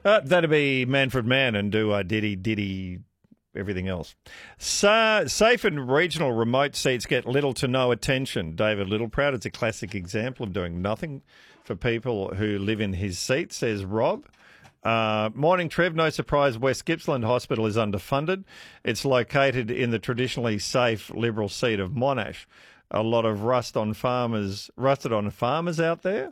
That'd be Manfred Mann and do Diddy, everything else. Safe and regional remote seats get little to no attention. David Littleproud is a classic example of doing nothing for people who live in his seat, says Rob. Morning, Trev. No surprise, West Gippsland Hospital is underfunded. It's located in the traditionally safe Liberal seat of Monash. A lot of rusted on farmers out there.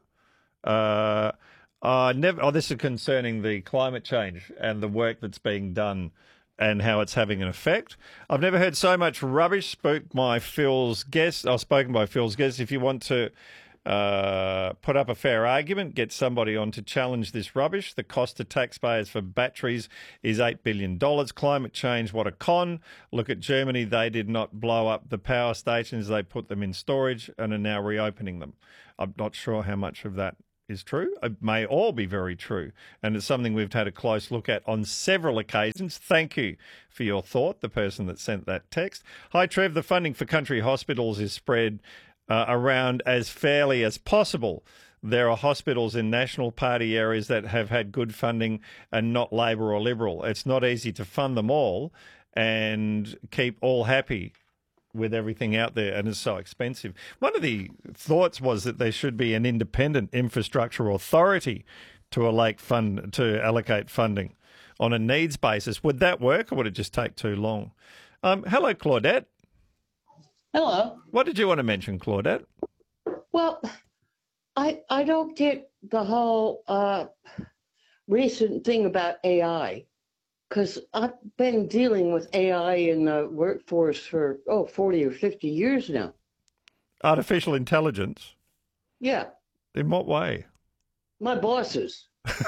This is concerning the climate change and the work that's being done and how it's having an effect. I've never heard so much rubbish spoken by Phil's guest. If you want to put up a fair argument, get somebody on to challenge this rubbish. The cost to taxpayers for batteries is $8 billion. Climate change, what a con. Look at Germany. They did not blow up the power stations. They put them in storage and are now reopening them. I'm not sure how much of that is true. It may all be very true, and it's something we've had a close look at on several occasions. Thank you for your thought, the person that sent that text. Hi, Trev. The funding for country hospitals is spread around as fairly as possible. There are hospitals in National Party areas that have had good funding and not Labor or Liberal. It's not easy to fund them all and keep all happy with everything out there, and it's so expensive. One of the thoughts was that there should be an independent infrastructure authority to allocate funding on a needs basis. Would that work, or would it just take too long? Hello, Claudette. Hello. What did you want to mention, Claudette? Well, I don't get the whole recent thing about AI, because I've been dealing with AI in the workforce for 40 or 50 years now. Artificial intelligence? Yeah. In what way? My bosses.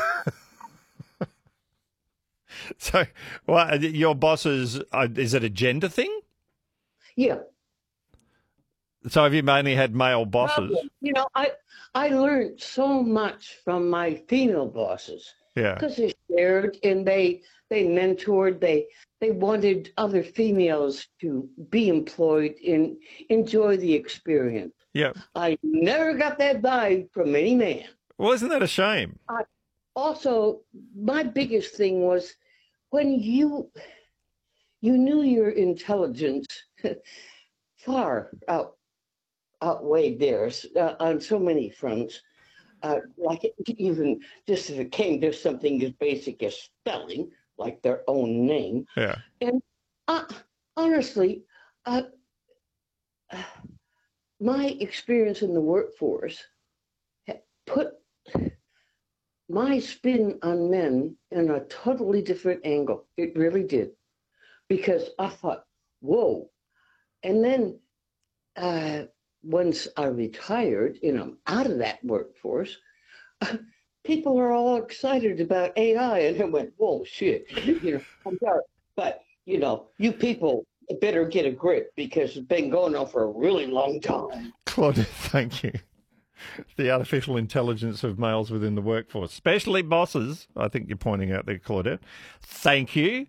So, your bosses, is it a gender thing? Yeah. So have you mainly had male bosses? Probably. You know, I learned so much from my female bosses. Yeah. Because they shared and they mentored, they wanted other females to be employed and enjoy the experience. Yeah. I never got that vibe from any man. Well, isn't that a shame? Also, my biggest thing was when you knew your intelligence far outweighed theirs on so many fronts. Like even just if it came to something as basic as spelling, like their own name. Yeah. And honestly, my experience in the workforce put my spin on men in a totally different angle. It really did. Because I thought, whoa. And then once I retired and I'm out of that workforce, people are all excited about AI. And I went, whoa, shit. I'm sorry. But, you people better get a grip because it's been going on for a really long time. Claudia, thank you. The artificial intelligence of males within the workforce, especially bosses, I think you're pointing out there, Claudette. Thank you.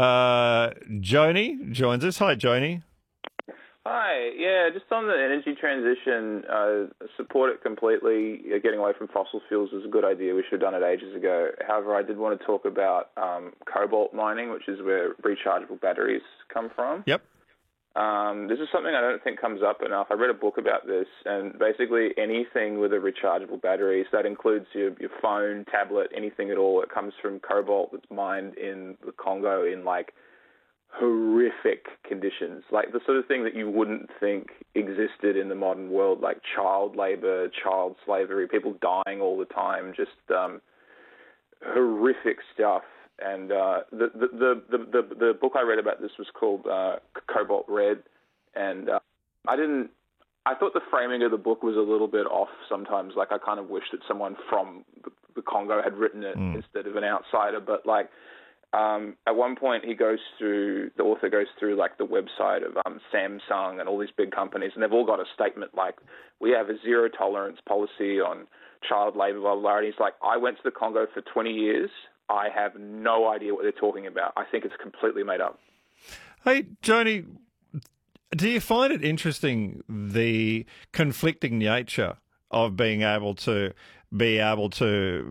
Joni joins us. Hi, Joni. Hi. Yeah, just on the energy transition, support it completely. Getting away from fossil fuels is a good idea. We should have done it ages ago. However, I did want to talk about cobalt mining, which is where rechargeable batteries come from. Yep. This is something I don't think comes up enough. I read a book about this, and basically anything with a rechargeable battery, so that includes your phone, tablet, anything at all, it comes from cobalt that's mined in the Congo in, horrific conditions, like the sort of thing that you wouldn't think existed in the modern world, like child labor, child slavery, people dying all the time, just horrific stuff. And the book I read about this was called Cobalt Red, and I thought the framing of the book was a little bit off sometimes. Like, I kind of wish that someone from the Congo had written it instead of an outsider. But at one point the author goes through the website of Samsung and all these big companies, and they've all got a statement like, we have a zero tolerance policy on child labor, blah, blah, blah. And he's like, I went to the Congo for 20 years. I have no idea what they're talking about. I think it's completely made up. Hey, Joni, do you find it interesting, the conflicting nature of being able to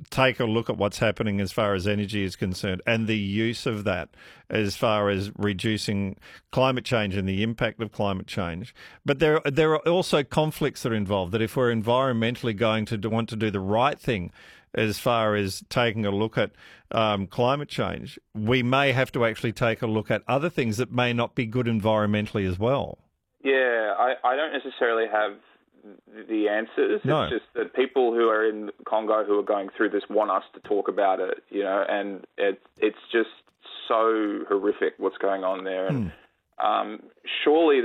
take a look at what's happening as far as energy is concerned and the use of that as far as reducing climate change and the impact of climate change. But there are also conflicts that are involved, that if we're environmentally going to want to do the right thing as far as taking a look at climate change, we may have to actually take a look at other things that may not be good environmentally as well. Yeah, I don't necessarily have the answers. No. It's just that people who are in Congo who are going through this want us to talk about it, and it's just so horrific what's going on there. And surely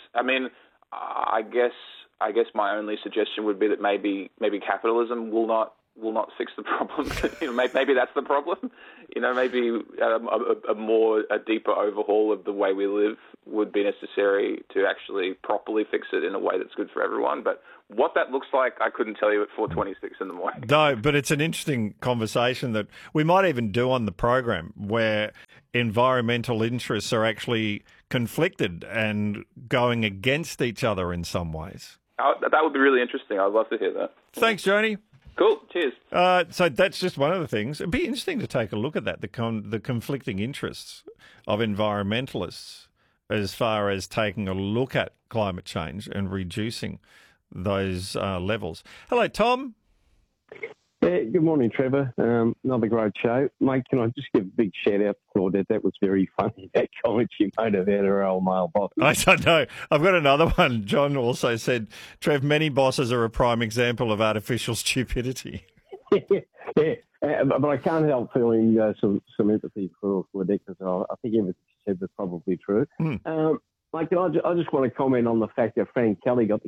I guess my only suggestion would be that maybe capitalism will not fix the problem. Maybe that's the problem. Maybe a deeper overhaul of the way we live would be necessary to actually properly fix it in a way that's good for everyone. But what that looks like, I couldn't tell you at 4:26 in the morning. No, but it's an interesting conversation that we might even do on the program, where environmental interests are actually conflicted and going against each other in some ways. That would be really interesting. I'd love to hear that. Thanks, Joni. Cool. Cheers. So that's just one of the things. It'd be interesting to take a look at that, the conflicting interests of environmentalists as far as taking a look at climate change and reducing those levels. Hello, Tom. Yeah, good morning, Trevor. Another great show. Mate, can I just give a big shout out to Claudette? That was very funny, that comment she made about her old male boss. I don't know. I've got another one. John also said, Trev, many bosses are a prime example of artificial stupidity. Yeah. But I can't help feeling some empathy for Claudette, because I think everything she said was probably true. Mate, I just want to comment on the fact that Frank Kelly got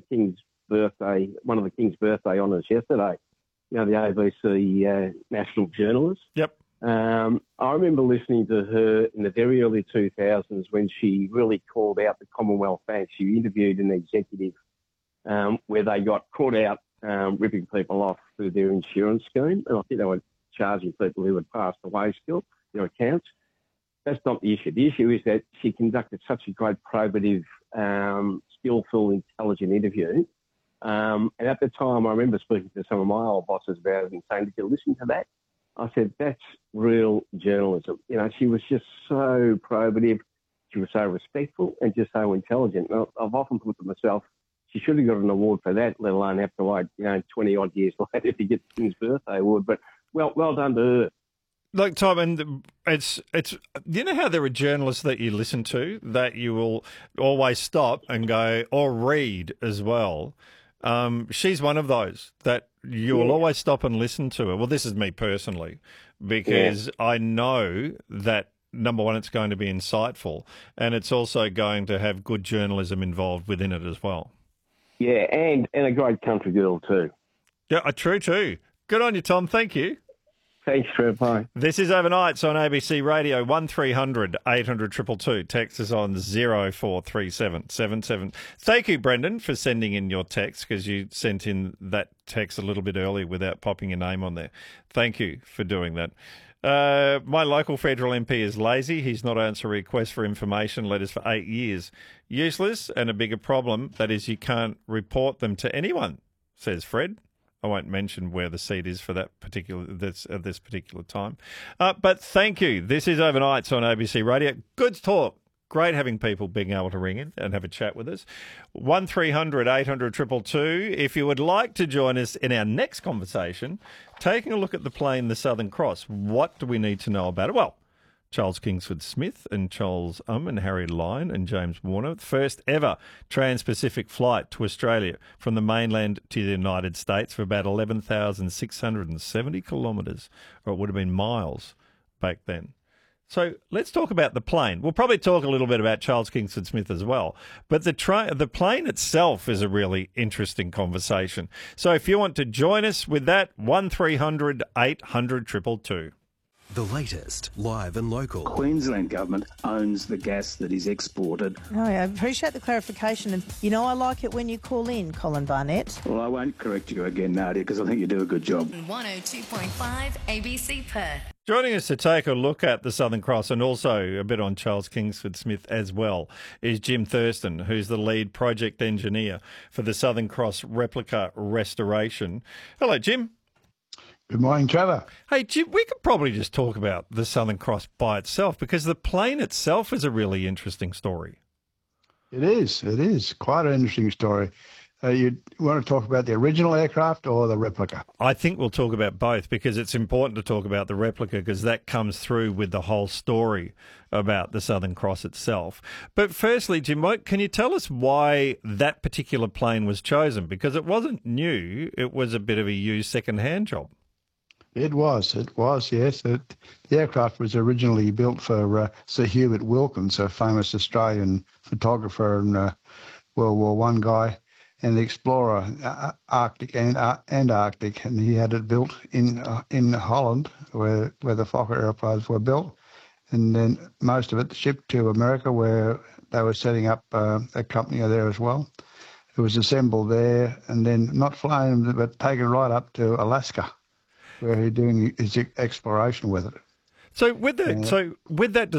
one of the King's birthday honours yesterday. The ABC national journalist. Yep. I remember listening to her in the very early 2000s when she really called out the Commonwealth Bank. She interviewed an executive where they got caught out ripping people off through their insurance scheme. And I think they were charging people who had passed away still, their accounts. That's not the issue. The issue is that she conducted such a great probative, skillful, intelligent interview. And at the time, I remember speaking to some of my old bosses about it and saying, did you listen to that? I said, that's real journalism. She was just so probative. She was so respectful and just so intelligent. And I've often thought to myself, she should have got an award for that, let alone have to wait, 20-odd years later to get the King's Birthday Award. But well done to her. Look, Tom, and it's how there are journalists that you listen to that you will always stop and go, or read as well. She's one of those that you will always stop and listen to her. Well, this is me personally, because I know that, number one, it's going to be insightful, and it's also going to have good journalism involved within it as well. Yeah, and a great country girl too. Yeah, true too. Good on you, Tom. Thank you. Thanks, Trev. Bye. This is Overnights on ABC Radio, 1300 800 222. Text is on 043777. Thank you, Brendan, for sending in your text, because you sent in that text a little bit early without popping your name on there. Thank you for doing that. My local federal MP is lazy. He's not answered requests for information letters for 8 years. Useless, and a bigger problem, that is you can't report them to anyone, says Fred. I won't mention where the seat is for at this particular time. But thank you. This is Overnights on ABC Radio. Good talk. Great having people being able to ring in and have a chat with us. 1300 800 222. If you would like to join us in our next conversation, taking a look at the plane, the Southern Cross, what do we need to know about it? Well, Charles Kingsford Smith and Charles and Harry Lyon and James Warner, first ever trans-Pacific flight to Australia from the mainland to the United States for about 11,670 kilometres, or it would have been miles back then. So let's talk about the plane. We'll probably talk a little bit about Charles Kingsford Smith as well. But the plane itself is a really interesting conversation. So if you want to join us with that, 1300 800 222. The latest, live and local. Queensland Government owns the gas that is exported. Oh, I appreciate the clarification. And, I like it when you call in, Colin Barnett. Well, I won't correct you again, Nadia, because I think you do a good job. 102.5 ABC Perth. Joining us to take a look at the Southern Cross and also a bit on Charles Kingsford Smith as well is Jim Thurston, who's the lead project engineer for the Southern Cross replica restoration. Hello, Jim. Good morning, Trevor. Hey, Jim, we could probably just talk about the Southern Cross by itself, because the plane itself is a really interesting story. It is. Quite an interesting story. You want to talk about the original aircraft or the replica? I think we'll talk about both, because it's important to talk about the replica, because that comes through with the whole story about the Southern Cross itself. But firstly, Jim, can you tell us why that particular plane was chosen? Because it wasn't new. It was a bit of a used second-hand job. It was, yes. The aircraft was originally built for Sir Hubert Wilkins, a famous Australian photographer and World War One guy, and explorer, Arctic and Antarctic, and he had it built in Holland, where the Fokker airplanes were built, and then most of it shipped to America, where they were setting up a company there as well. It was assembled there, and then not flown, but taken right up to Alaska, where he's doing his exploration with it. So with that